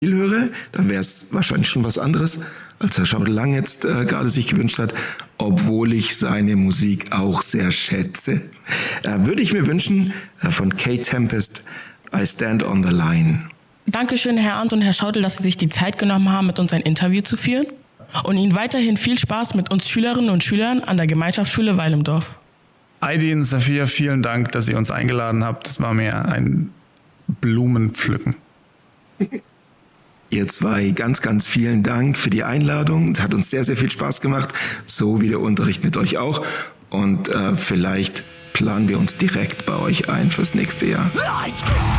höre, dann wäre es wahrscheinlich schon was anderes, als Herr Schauder-Lang jetzt gerade sich gewünscht hat, obwohl ich seine Musik auch sehr schätze. Würde ich mir wünschen von Kate Tempest, I Stand on the Line. Dankeschön, Herr Arndt und Herr Schaudel, dass Sie sich die Zeit genommen haben, mit uns ein Interview zu führen. Und Ihnen weiterhin viel Spaß mit uns Schülerinnen und Schülern an der Gemeinschaftsschule Weil im Dorf. Aydin, Safia, vielen Dank, dass ihr uns eingeladen habt. Das war mir ein Blumenpflücken. Ihr zwei, ganz, ganz vielen Dank für die Einladung. Es hat uns sehr, sehr viel Spaß gemacht, so wie der Unterricht mit euch auch. Und vielleicht planen wir uns direkt bei euch ein fürs nächste Jahr.